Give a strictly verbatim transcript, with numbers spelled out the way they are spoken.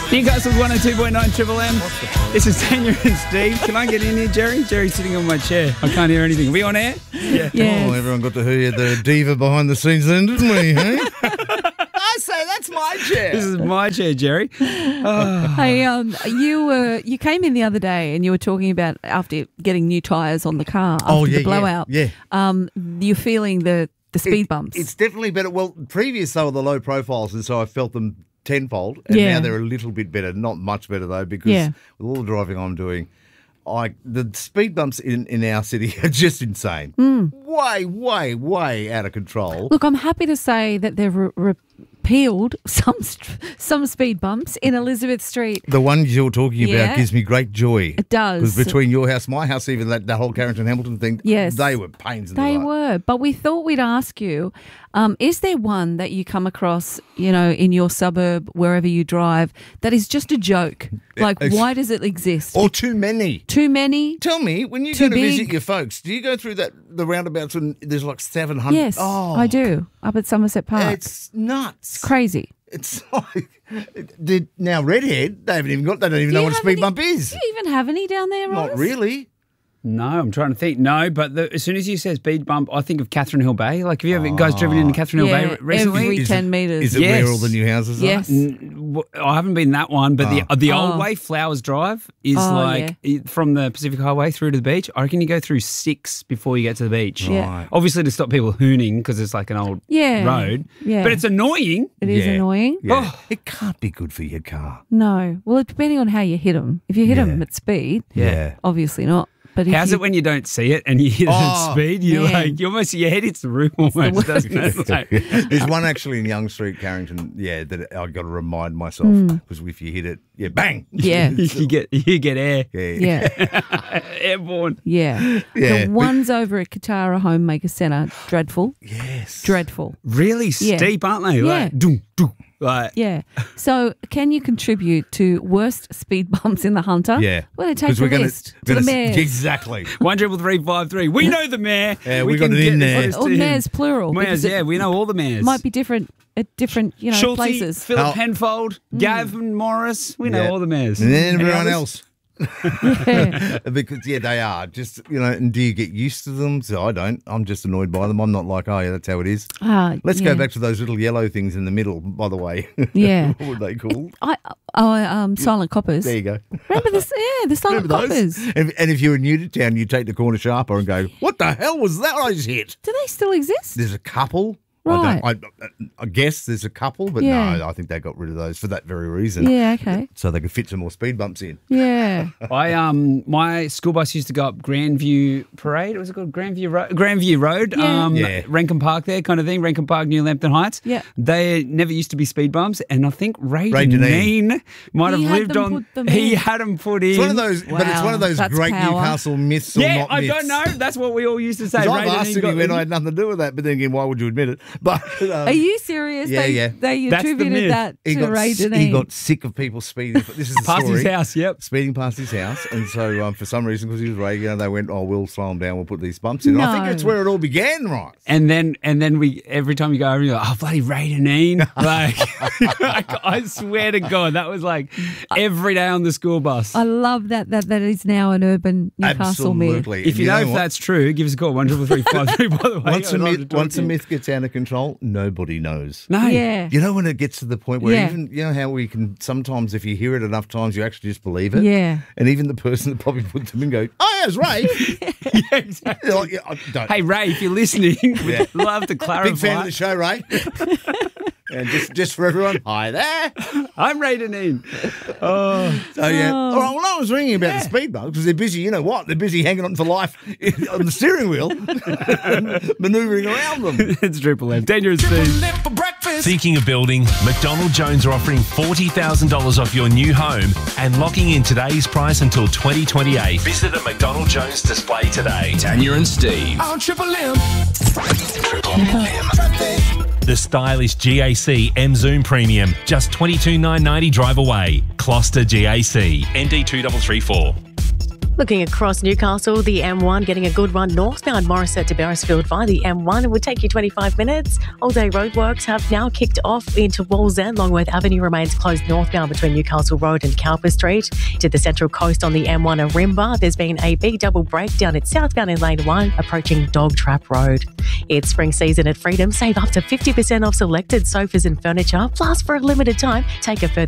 Newcastle's one oh two point nine Triple M. This is Tanya and Steve. Can I get in here, Jerry? Jerry's sitting on my chair. I can't hear anything. Are we on air? Yeah. Yes. Oh, everyone got to hear the diva behind the scenes then, didn't we? Hey? I say that's my chair. This is my chair, Jerry. Oh. Hey, um, you were you came in the other day and you were talking about after getting new tyres on the car after Oh, yeah, the blowout. yeah, yeah. Um, you're feeling the the speed It- bumps. It's definitely better. Well, previous they were the low profiles, and so I felt them tenfold, and Yeah. now they're a little bit better. Not much better though, because Yeah. with all the driving I'm doing, I the speed bumps in, in our city are just insane. Mm. Way, way, way out of control. Look, I'm happy to say that they've re- repealed some st- some speed bumps in Elizabeth Street. The ones you're talking Yeah. about gives me great joy. It does. Because between your house, my house, even that, that whole Carrington Hamilton thing, Yes. they were pains in the They butt. were, but we thought we'd ask you, um, is there one that you come across, you know, in your suburb, wherever you drive, that is just a joke? Like, It's- why does it exist? Or too many. Too many? Tell me, when you Too go to visit big? your folks, do you go through that the roundabouts when there's like seven hundred? Yes, oh, I do, up at Somerset Park. It's nuts. Crazy. It's like the, now redhead. They haven't even got. They don't even Do know you what a have speed any- bump is. Do you even have any down there, Not Ross? really. No, I'm trying to think. No, but the, as soon as you say speed bump, I think of Catherine Hill Bay. Like, have you ever guys driven into Catherine Hill Yeah, Bay recently? every Is ten it, metres. Is it Yes. where all the new houses Yes. are? N- w- I haven't been that one, but the the Oh. old way, Flowers Drive, is Oh, like i- from the Pacific Highway through to the beach. I reckon you go through six before you get to the beach. Yeah. Right. Obviously to stop people hooning because it's like an old Yeah. road. Yeah. But it's annoying. It is Yeah. annoying. Yeah. Oh. It can't be good for your car. No. Well, depending on how you hit them. If you hit Yeah. them at speed, Yeah. obviously not. But if How's you, it when you don't see it and you hit it Oh, at speed? You man. like you almost your head hits the roof almost, doesn't it? Like, There's one actually in Young Street, Carrington. Yeah, that I got to remind myself because if you hit it, yeah, bang. Hmm. Yeah. you get you get air Yeah. Yeah. airborne. Yeah. Yeah. The ones over at Katara Homemaker Centre, dreadful. Yes. Dreadful. Really Yeah. steep, aren't they? Yeah. Like, doom, doom, like, Yeah. So can you contribute to worst speed bumps in the Hunter? Yeah. We're going to take 'Cause the we're gonna- list to gonna the s- mayor. Exactly. One triple three five three. We know the mayor. Yeah, we got can it in get there. this Or to him. mayors plural. Mayors, because it yeah, we know all the mayors. Might be different at different, you know, Schulte, places. Philip How- Penfold, Gavin Morris. We know Yeah. all the mayors. And then Any everyone others? else. Yeah. Because, yeah, they are. Just, you know, and do you get used to them? So I don't. I'm just annoyed by them. I'm not like, oh, yeah, that's how it is. Ah, Let's yeah. go back to those little yellow things in the middle, by the way. Yeah. What were they called? I, oh, um, silent coppers. There you go. Remember this? Yeah, the silent Remember those? coppers. And, and if you were new to town, you take the corner sharper and go, what the hell was that I just hit? Do they still exist? There's a couple. Right. I, don't, I, I guess there's a couple, but Yeah. no, I think they got rid of those for that very reason. Yeah, okay. So they could fit some more speed bumps in. Yeah. I um my school bus used to go up Grandview Parade. Was it called Grandview Road? Grandview Road. Yeah. Um, Yeah. Rankin Park there, kind of thing. Rankin Park, New Lambton Heights. Yeah. They never used to be speed bumps, and I think Ray, Ray Deneen Deneen. might He have had lived them on. put them He in. had them put in. It's one of those, but it's one of Wow, those that's great power. Newcastle myths or Yeah, not I myths. don't know. That's what we all used to say. 'Cause Ray I've asked Deneen him, got he went, them. I had nothing to do with that, but then again, why would you admit it? But um, Are you serious? yeah, they, yeah. They That's the attributed myth. that he to got, Ray s- Deneen. he got sick of people speeding. This is the Past story. his house, yep. Speeding past his house, and so um, for some reason, because he was Ray, you know, they went, "Oh, we'll slow him down. We'll put these bumps in." And I think No. that's where it all began, right? And then, and then we every time you go over, you're like, oh bloody Ray Deneen. Like, I, I swear to God, that was like every day on the school bus. I love that that that is now an urban Newcastle myth. Absolutely. If you, know, if what? that's true, give us a call one triple three five three. By the way, once a I'd love to myth, talk once to a you. myth gets out of control, nobody knows. No, Yeah. You know when it gets to the point where Yeah. even you know how we can sometimes if you hear it enough times you actually just believe it. Yeah. And even the person that probably put them in go, oh yeah, it's Ray. yeah, exactly. You're like, yeah, I don't. Hey Ray, if you're listening, we'd Yeah. love to clarify. Big fan of the show, Ray. And just just for everyone, hi there. I'm Ray Deneen. Oh, So yeah. Oh. All right, well, I was ringing about the speed bumps because they're busy. You know what? They're busy hanging on for life on the steering wheel, manoeuvring around them. it's Triple M. Dangerous Steve. Thinking of building? McDonald Jones are offering forty thousand dollars off your new home and locking in today's price until twenty twenty-eight. Visit a McDonald Jones display today. Tanya and Steve. On Triple M. Triple M. The stylish G A C M Zoom Premium, just twenty-two thousand nine hundred ninety drive away. Gloucester G A C, N D two three three four. Looking across Newcastle, the M one getting a good run northbound Morisset to Beresfield via the M one. It would take you twenty-five minutes. All-day roadworks have now kicked off into Wallsend. Longworth Avenue remains closed northbound between Newcastle Road and Cowper Street. To the Central Coast on the M one Arimba, there's been a big double breakdown. It's southbound in Lane one, approaching Dog Trap Road. It's spring season at Freedom. Save up to fifty percent off selected sofas and furniture. Plus, for a limited time, take a further